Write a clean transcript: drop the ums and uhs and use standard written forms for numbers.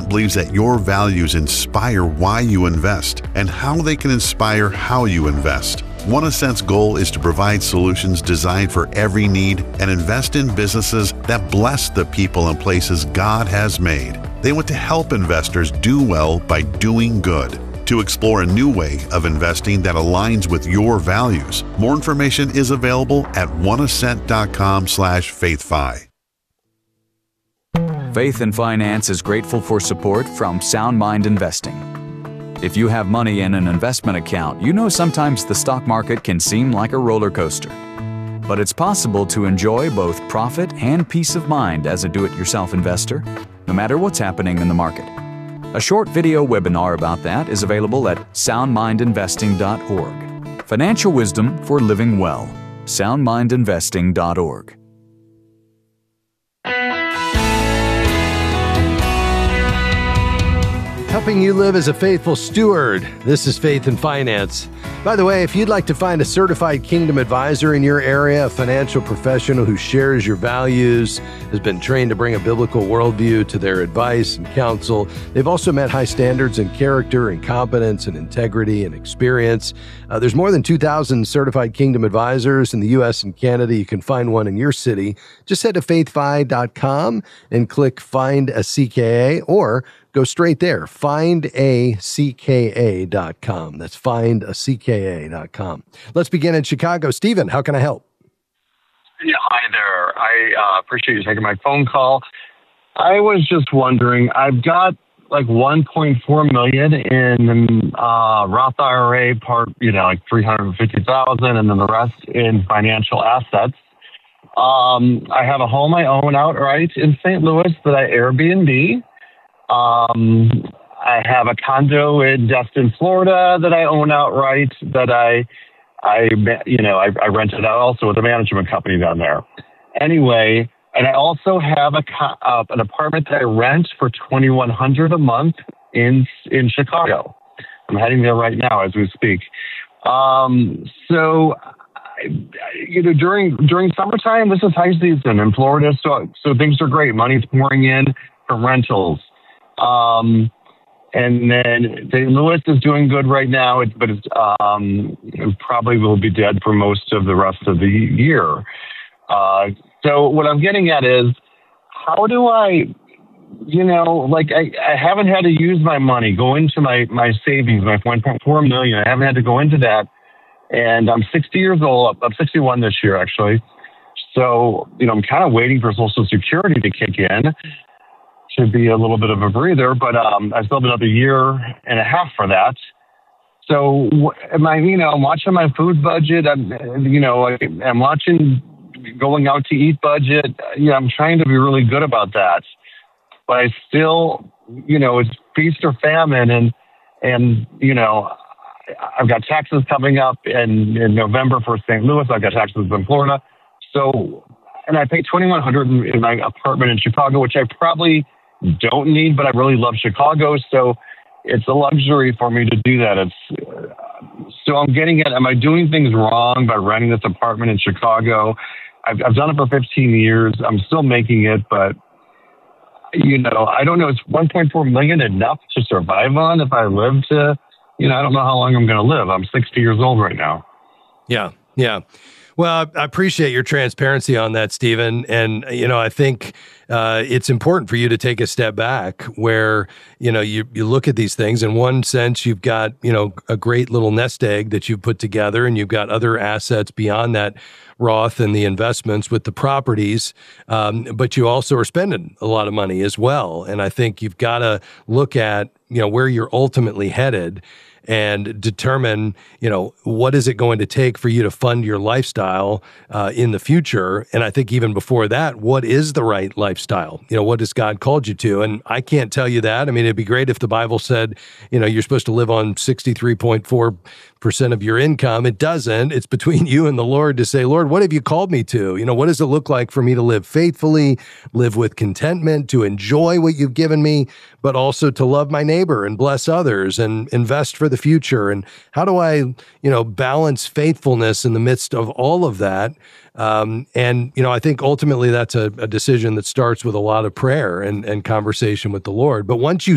believes that your values inspire why you invest and how they can inspire how you invest. One Ascent's goal is to provide solutions designed for every need and invest in businesses that bless the people and places God has made. They want to help investors do well by doing good. To explore a new way of investing that aligns with your values, more information is available at oneascent.com/faithfi. Faith and Finance is grateful for support from Sound Mind Investing. If you have money in an investment account, you know sometimes the stock market can seem like a roller coaster. But it's possible to enjoy both profit and peace of mind as a do-it-yourself investor, no matter what's happening in the market. A short video webinar about that is available at soundmindinvesting.org. Financial wisdom for living well. soundmindinvesting.org. Helping you live as a faithful steward. This is Faith and Finance. By the way, if you'd like to find a certified Kingdom advisor in your area, a financial professional who shares your values, has been trained to bring a biblical worldview to their advice and counsel, they've also met high standards in character and competence and integrity and experience. There's more than 2,000 certified Kingdom advisors in the U.S. and Canada. You can find one in your city. Just head to faithfi.com and click Find a CKA, or go straight there, findacka.com. That's findacka.com. Let's begin in Chicago. Stephen, how can I help? Yeah, hi there. I appreciate you taking my phone call. I was just wondering, I've got like $1.4 million in Roth IRA, like $350,000, and then the rest in financial assets. I have a home I own outright in St. Louis that I Airbnb. I have a condo in Destin, Florida that I own outright that I rented out also with a management company down there. Anyway, and I also have an apartment that I rent for $2,100 a month in Chicago. I'm heading there right now as we speak. During summertime, this is high season in Florida, so things are great. Money's pouring in from rentals. And then St. Louis is doing good right now, but it probably will be dead for most of the rest of the year. So what I'm getting at is, how do I haven't had to use my money, go into my savings, my $1.4 million. I haven't had to go into that. And I'm 60 years old. I'm 61 this year, actually. So, I'm kind of waiting for Social Security to kick in. Should be a little bit of a breather, but I still have another year and a half for that. So I'm watching my food budget. I'm watching going out to eat budget. I'm trying to be really good about that, but I still, it's feast or famine, and I've got taxes coming up in November for St. Louis. I've got taxes in Florida. So, and I pay $2,100 in my apartment in Chicago, which I probably don't need, but I really love Chicago. So it's a luxury for me to do that. So I'm getting at, am I doing things wrong by renting this apartment in Chicago? I've done it for 15 years. I'm still making it, but I don't know. Is $1.4 million enough to survive on if I live to, I don't know how long I'm going to live. I'm 60 years old right now. Yeah. Well, I appreciate your transparency on that, Stephen. And, I think it's important for you to take a step back where, you look at these things. In one sense, you've got, a great little nest egg that you've put together, and you've got other assets beyond that Roth and the investments with the properties. But you also are spending a lot of money as well. And I think you've got to look at, where you're ultimately headed and determine, what is it going to take for you to fund your lifestyle in the future? And I think even before that, what is the right lifestyle? What has God called you to? And I can't tell you that. I mean, it'd be great if the Bible said, you're supposed to live on 63.4% of your income. It doesn't. It's between you and the Lord to say, Lord, what have you called me to? What does it look like for me to live faithfully, live with contentment, to enjoy what you've given me, but also to love my neighbor and bless others and invest for the future? And how do I, balance faithfulness in the midst of all of that? I think ultimately that's a decision that starts with a lot of prayer and conversation with the Lord. But once you